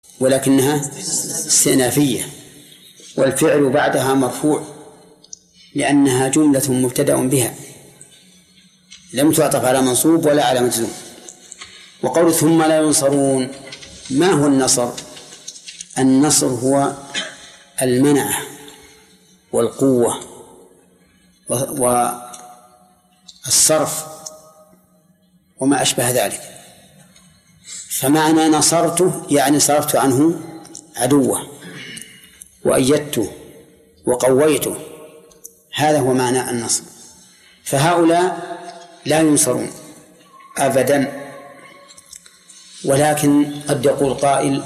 ولكنها استئنافية، والفعل بعدها مرفوع لأنها جملة مبتدأ بها لم تعطف على منصوب ولا على مجزوم. وقول ثم لا ينصرون، ما هو النصر؟ النصر هو المنعة والقوة والصرف وما أشبه ذلك. فمعنى نصرته يعني صرفت عنه عدوه وأيدته وقويته، هذا هو معنى النصر. فهؤلاء لا ينصرون أبدا. ولكن قد يقول قائل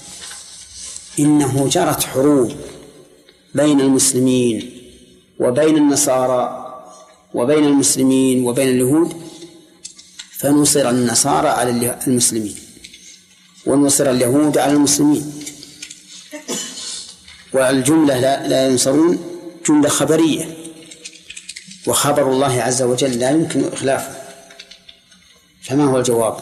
إنه جرت حروب بين المسلمين وبين النصارى وبين المسلمين وبين اليهود، فنصر النصارى على المسلمين ونصر اليهود على المسلمين. والجملة لا ينصرون جملة خبرية، وخبر الله عز وجل لا يمكن إخلافه. فما هو الجواب؟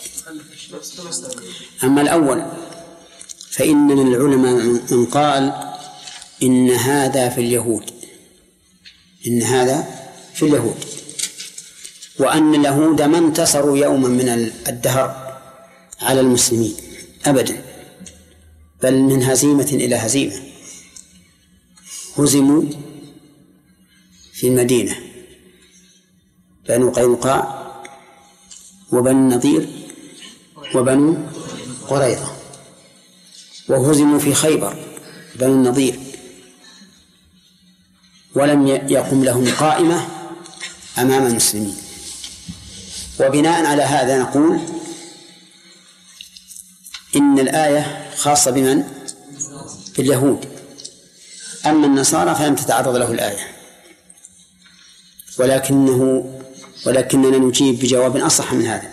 أما الأول فإن من العلماء من قال إن هذا في اليهود، إن هذا في اليهود، وأن اليهود ما انتصروا يوما من الدهر على المسلمين أبدا، بل من هزيمة إلى هزيمة. هزموا في المدينة بنو قينقاع وبنو النضير وبنو قريظة، وهزموا في خيبر بنو النضير، ولم يقم لهم قائمة أمام المسلمين. وبناء على هذا نقول إن الآية خاصة بمن؟ باليهود. أما النصارى فلم تتعرض له الآية، ولكننا نجيب بجواب أصح من هذا.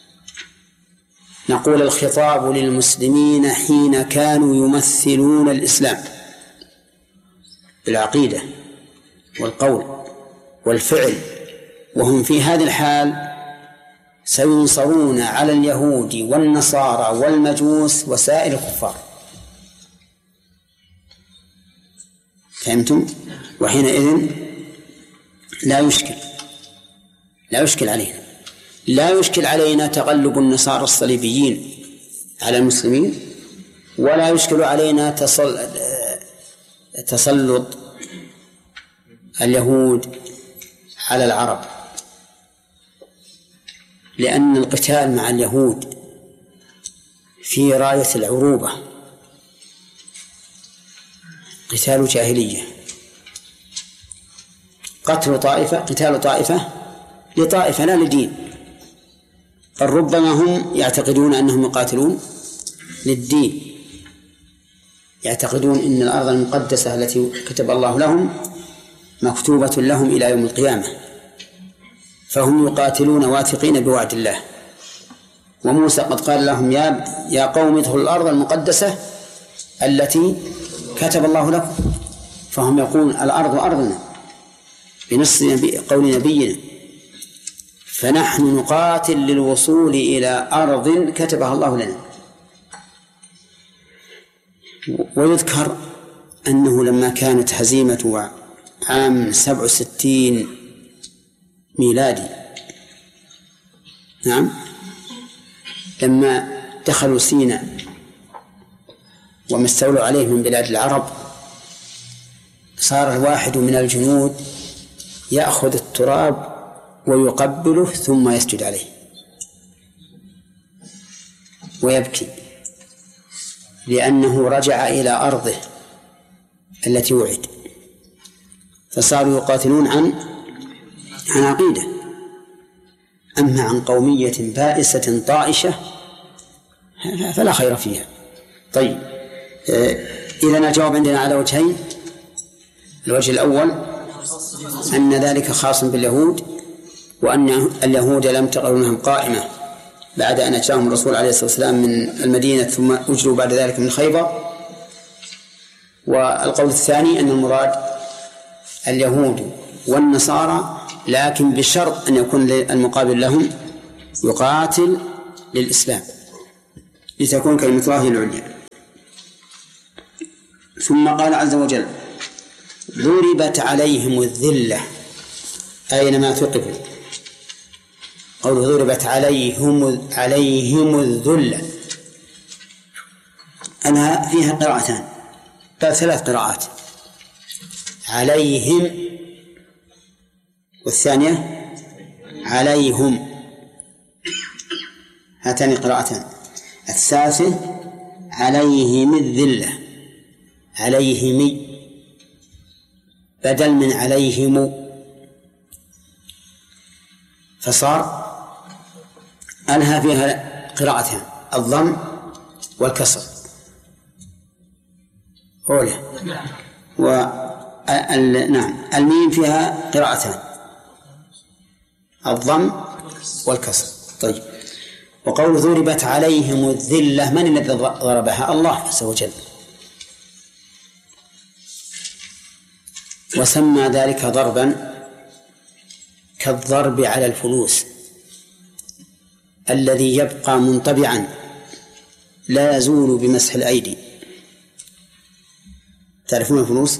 نقول الخطاب للمسلمين حين كانوا يمثلون الإسلام بالعقيدة والقول والفعل، وهم في هذه الحال سينصرون على اليهود والنصارى والمجوس وسائر الكفار. فهمتم؟ وحينئذ لا يشكل علينا تغلب النصارى الصليبيين على المسلمين، ولا يشكل علينا تسلط اليهود على العرب، لأن القتال مع اليهود في راية العروبة، قتال جاهلية، قتال طائفة لطائفة لا لدين، بل ربما هم يعتقدون أنهم يقاتلون للدين، يعتقدون أن الأرض المقدسة التي كتب الله لهم مكتوبة لهم إلى يوم القيامة، فهم يقاتلون واثقين بوعد الله. وموسى قد قال لهم يا قوم ادخلوا الأرض المقدسة التي كتب الله لكم، فهم يقولون الأرض أرضنا بنص قول نبينا، فنحن نقاتل للوصول إلى أرض كتبها الله لنا. ويذكر أنه لما كانت هزيمة عام 67 ميلادي، نعم، لما دخلوا سيناء وما استولوا عليه من بلاد العرب، صار الواحد من الجنود يأخذ التراب ويقبله ثم يسجد عليه ويبكي، لأنه رجع إلى أرضه التي وعد. فصاروا يقاتلون عن عقيدة. أما عن قومية بائسة طائشة فلا خير فيها. طيب، إذن الجواب عندنا على وجهين. الوجه الأول أن ذلك خاص باليهود، وأن اليهود لم تقل لهم قائمة بعد أن أتاهم الرسول عليه الصلاة والسلام من المدينة ثم أجلوا بعد ذلك من خيبر. والقول الثاني أن المراد اليهود والنصارى، لكن بشرط أن يكون المقابل لهم يقاتل للإسلام لتكون كلمة الله العليا. ثم قال عز وجل ضربت عليهم الذلة أينما ثقفوا. قوله ضربت عليهم الذلة أنها فيها قراءتان، بل 3 قراءات، عليهم والثانية عليهم، هاتان قراءتان. الثالثة عليهم الذلة، عليهم بدل من عليهم، فصار أنها فيها قراءتان، الضم والكسر أولى، نعم الميم فيها قراءتان، الضم والكسر. طيب، وقول ضربت عليهم الذلة من الذي ضربها؟ الله عز وجل، وسمى ذلك ضربا كالضرب على الفلوس الذي يبقى منطبعا لا يزول بمسح الأيدي. تعرفون الفلوس؟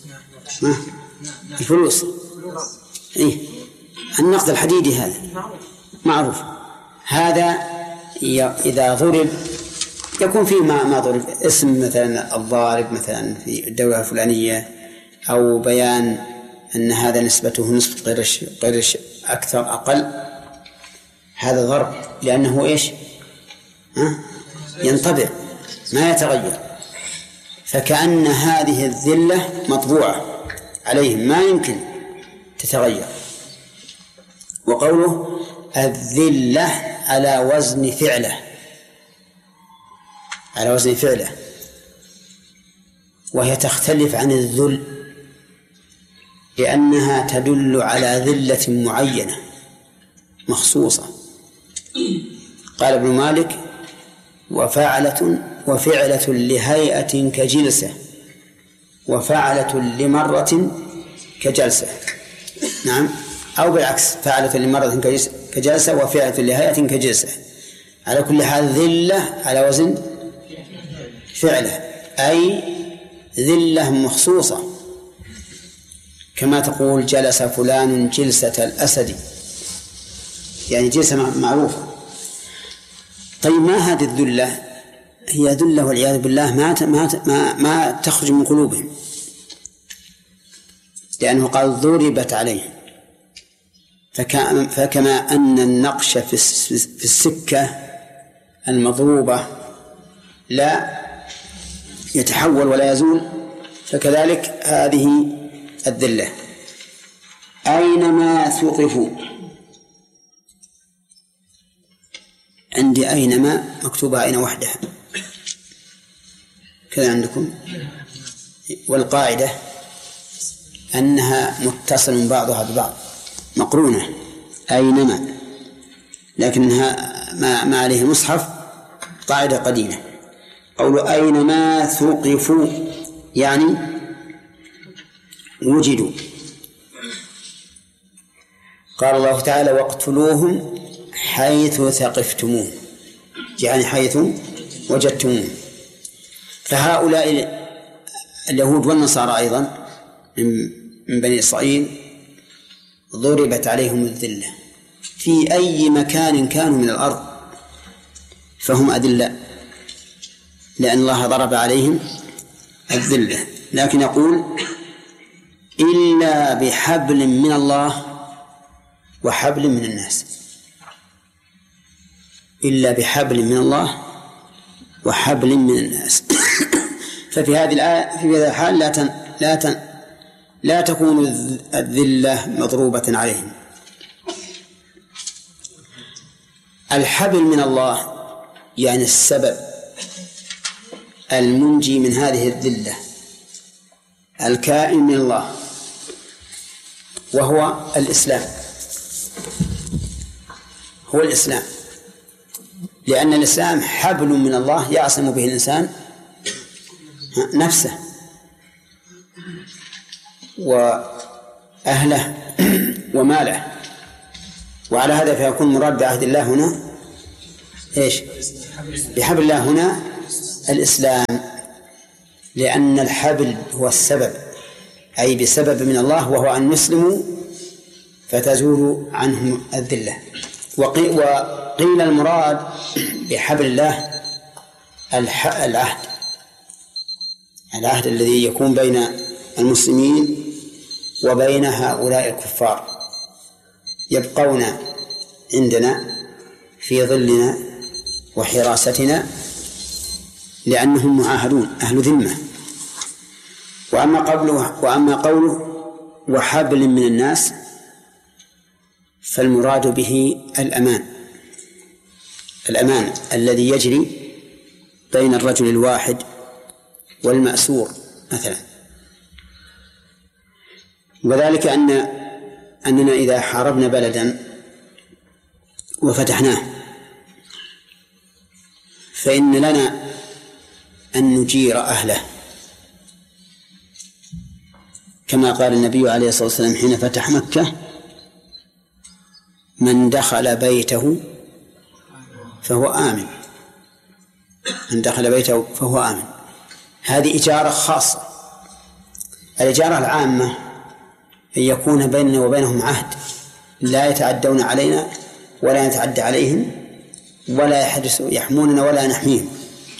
الفلوس إيه؟ النقد الحديدي هذا معروف. هذا إذا ضرب يكون فيه ما ضرب، اسم مثلا الضارب مثلا في الدولة الفلانية، أو بيان أن هذا نسبته نسبة غير أكثر أقل، هذا ضرب لأنه إيش؟ ينطبع ما يتغير. فكأن هذه الذلة مطبوعة عليهم ما يمكن تتغير. وقوله الذلة على وزن فعله، على وزن فعله، وهي تختلف عن الذل لأنها تدل على ذلة معينة مخصوصة. قال ابن مالك وفعلة لهيئة كجلسة، وفعلة لمرة كجلسة. نعم، أو بالعكس، فعلة لمرة كجلسة وفعلة لهيئة كجلسة. على كل حال ذلة على وزن فعلة، أي ذلة مخصوصة، كما تقول جلس فلان جلسة الأسد، يعني جلسة معروفة. طيب، ما هذه الذلة؟ هي ذلة والعياذ بالله ما تخرج من قلوبهم، لأنه قال ضربت عليهم. فكما أن النقش في السكة المضروبة لا يتحول ولا يزول، فكذلك هذه الذلة أينما ثقفوا. عندي أينما مكتوبة أين وحدها كذا عندكم، والقاعدة أنها متصل بعضها ببعض مقرونة أينما، لكنها ما عليه مصحف قاعدة قديمة. قول أينما ثقفوا يعني وجدوا. قال الله تعالى واقتلوهم حيث ثقفتموه، يعني حيث وجدتموه. فهؤلاء اليهود والنصارى أيضا من بني إسرائيل ضربت عليهم الذلة في أي مكان كانوا من الأرض، فهم أذلاء لأن الله ضرب عليهم الذلة. لكن يقول إلا بحبل من الله وحبل من الناس، إلا بحبل من الله وحبل من الناس. ففي هذه الآية في هذا الحال لا تكون الذلة مضروبة عليهم. الحبل من الله يعني السبب المنجي من هذه الذلة الكائن من الله، وهو الإسلام، هو الإسلام، لأن الإسلام حبل من الله يعصم به الإنسان نفسه وأهله وماله. وعلى هذا فيكون مراد بعهد الله هنا إيش؟ بحبل الله هنا الإسلام. لأن الحبل هو السبب، أي بسبب من الله، وهو أن يسلموا فتزول عنهم الذلة. وقيل المراد بحبل الله العهد الذي يكون بين المسلمين وبين هؤلاء الكفار، يبقون عندنا في ظلنا وحراستنا لأنهم معاهدون أهل ذمة. وأما قوله وحبل من الناس فالمراد به الأمان الذي يجري بين الرجل الواحد والمأسور مثلا. وذلك أننا إذا حاربنا بلدا وفتحناه فإن لنا أن نجير أهله، كما قال النبي عليه الصلاة والسلام حين فتح مكة: من دخل بيته فهو آمن. من دخل بيته فهو آمن. هذه إجارة خاصة. الإجارة العامة أن يكون بيننا وبينهم عهد لا يتعدون علينا ولا نتعدى عليهم ولا يحموننا ولا نحميهم.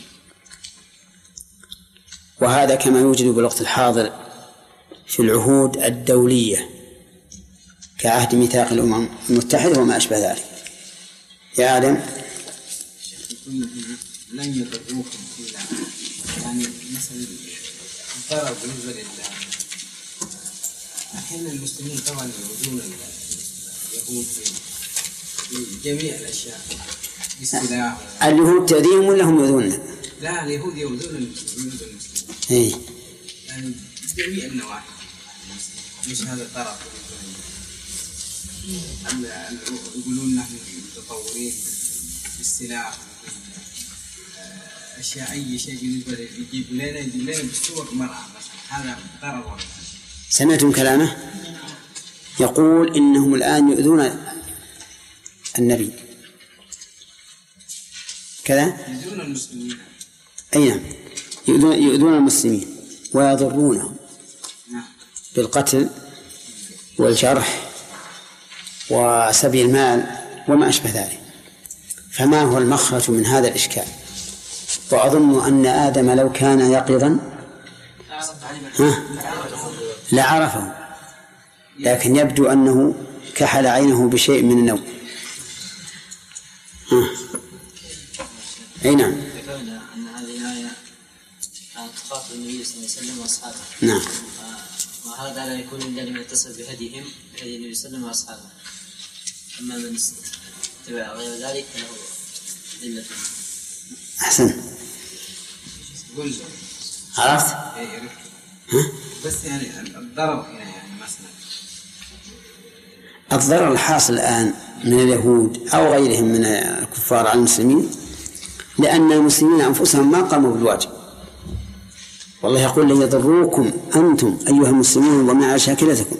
وهذا كما يوجد بالوقت الحاضر في العهود الدولية كعهد ميثاق الأمم المتحدة وما أشبه ذلك. يا آدم لن يضروكم إلا يعني مثلا الضرر بالنسبة لله. أحيانا المسلمين طبعا يؤذون اليهود في جميع الأشياء بالسلاح. اليهود تأذيهم ولا هم يؤذوننا؟ لا، اليهود يؤذون المسلمين. إيه. يعني جميع النواحي، مش هذا الطرف. يقولون نحن متطورين بالسلاح، أشياء أي شيء بالنسبة يجيب لنا بالصور مرأة مثلا، هذا ضرر. سمعتم كلامه؟ يقول إنهم الآن يؤذون النبي كذا؟ يؤذون المسلمين. أي نعم، يؤذون المسلمين ويضرونهم بالقتل والجرح وسبي المال وما أشبه ذلك. فما هو المخرج من هذا الإشكال؟ وأظن أن آدم لو كان يقظا لعرفه، لكن يبدو أنه كحل عينه بشيء من النوم. أي نعم. ذكرنا أن هذه الآية كانت تخاطب النبي صلى الله عليه وسلم وأصحابه. نعم. وهذا لا يكون إلا لمن اتصل بهدي النبي صلى الله عليه وسلم وأصحابه. أما من اتبع غير ذلك فله ذلة. أحسن. عرفت؟ بس يعني الضرر هنا يعني مثلا الضرر الحاصل الآن من اليهود أو غيرهم من الكفار على المسلمين لأن المسلمين أنفسهم ما قاموا بالواجب. والله يقول لن يضروكم أنتم أيها المسلمون ومع شاكلتكم.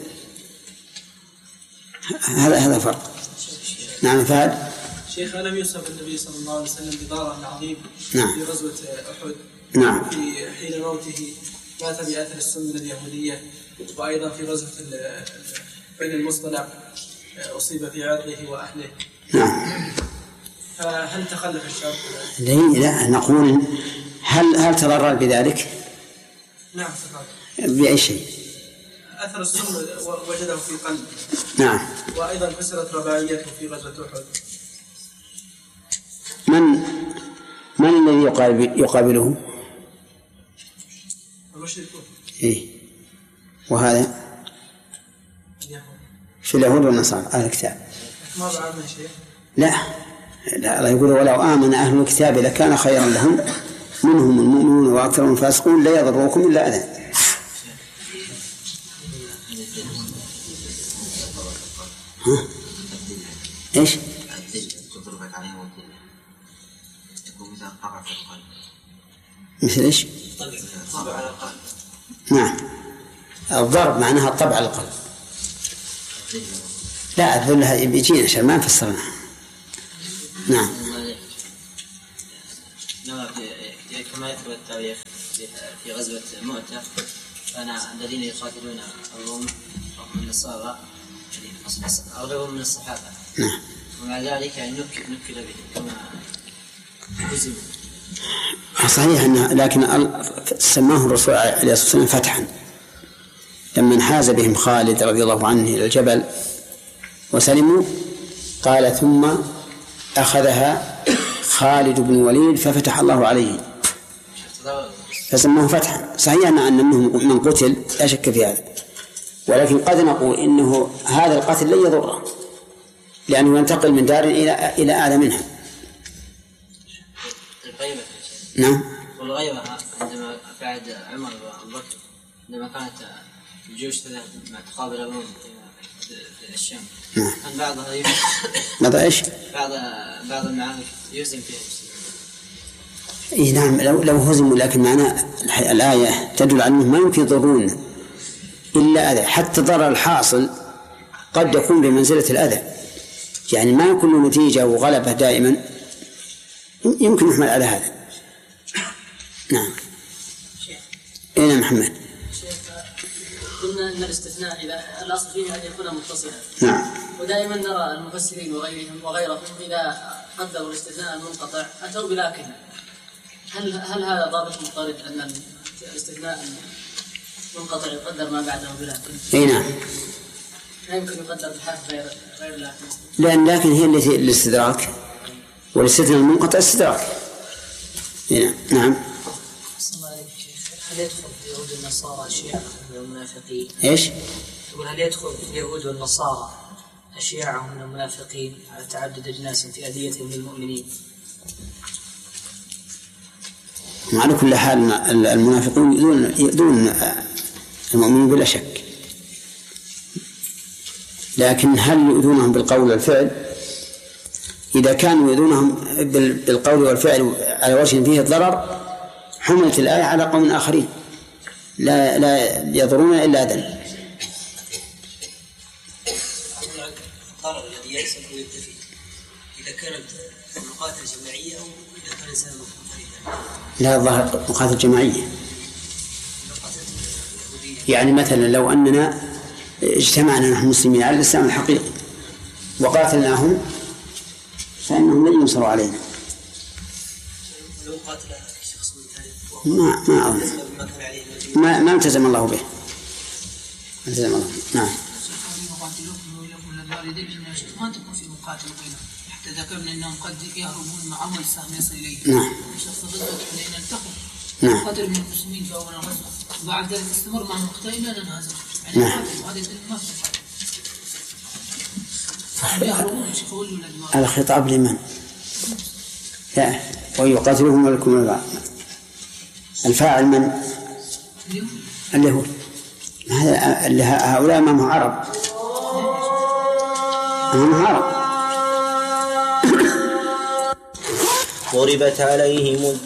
هذا فرق. نعم فهد. شيخ، ألم يوصف النبي صلى الله عليه وسلم بضرر عظيم نعم. في غزوة أحد؟ نعم. في حين موته مات بأثر السم اليهودية، وأيضا في غزوة بين المصطلق أصيب في عرضه وأهله. نعم. فهل تخلف الشرط؟ لا، نقول هل تضرر بذلك؟ نعم تخلف. بأي شيء؟ أثر السم وجده في قلبه. نعم. وأيضا كسرت رباعيته في غزوة أحد. من الذي يقابله؟ المشركون. إيه. وهذا في اليهود والنصارى أهل الكتاب. ما بعد من شيء؟ لا الله يقول ولو آمن أهل الكتاب لكان خيرا لهم منهم المؤمنون وأكثرهم الفاسقون لا يضروكم إلا أذى. إيش؟ مثل إيش؟ نعم. الضرب معناها الطبع على القلب. لا أذلها بيجينا عشان ما نفسرناها. نعم. كما يثبت التاريخ في غزوة مؤتة كان الذين يقاتلون الروم من النصارى أغلبهم من الصحابة. نعم. ومع ذلك نكل بهم كما هزموا. صحيح لكن سماه الرسول عليه الصلاة والسلام فتحا لما انحاز بهم خالد رضي الله عنه إلى الجبل وسلموا، قال ثم أخذها خالد بن الوليد ففتح الله عليه فسماه فتحا. صحيح أنه من قتل لا شك في هذا، ولكن قد نقول إنه هذا القتل لن يضره لأنه ينتقل من دار إلى أعلى منها. الغيبة. نعم. والغيبة عندما بعد عمر وأبو بكر عندما كانت الجيوش تذهب مع تقابل الروم في الشام. نعم. كان بعضها ماذا إيش؟ بعض المعارك يهزم فيها. إيه نعم لو هزموا، لكن معنا الآية تدل على أنه ما يمكن يضرون إلا أذى، حتى ضرر الحاصل قد يكون بمنزلة الأذى، يعني ما يكون له نتيجة وغلبة دائما، يمكن نحمل على هذا. نعم. أين محمد؟ قلنا أن الاستثناء إذا الأصل فيه أن يكون متصلا. نعم. ودائما نرى المفسرين وغيرهم إذا قدروا الاستثناء المنقطع أتوا بلكن. هل هذا ضابط مضطرد أن الاستثناء المنقطع يقدر ما بعده بلكن؟ أي نعم. لا يمكن يقدر بحرف غير لكن. لأن لكن هي التي الاستدراك، والاستثناء المنقطع استدراك. نعم. هل يدخل في اليهود والنصارى أشياء من المنافقين؟ إيش؟ يقول هل يدخل في اليهود والنصارى أشياء من المنافقين على تعدد أجناس في أذيتهم للمؤمنين؟ وعلى كل حال المنافقون يؤذون المؤمنين بلا شك، لكن هل يؤذونهم بالقول والفعل؟ إذا كانوا يؤذونهم بالقول والفعل على وجه فيه الضرر حملت الآية على قوم آخرين لا يضرون إلا أذى. الضرر الذي يحصل وينتفي إذا كانت مقاتلة جماعية أو إذا كان إنسان فريدا؟ لا، الظاهر مقاتلة جماعية. يعني مثلا لو أننا اجتمعنا نحن المسلمين على الإسلام الحقيقي وقاتلناهم فإنهم لن ينصروا علينا. لو قاتل شخص من ثالث ما التزم الله به. التزم الله. نعم. ما تكون في مقاتل بينهم حتى ذكرنا أنهم قد يهربون مع أول سهم يصل إليه. نعم. شخص غزوة حنين التقوا. نعم. قاتل من المسلمين في أول الغزوة وبعد ذلك استمر مع المقتل إلى أن انهزم. نعم. هذا يدل ما في يهربون يقولوا للمال. الخطاب لمن؟ لا، ويقاتلهم لكم الفاعل من؟ اليهود. هؤلاء أمام عرب. ضربت عليهم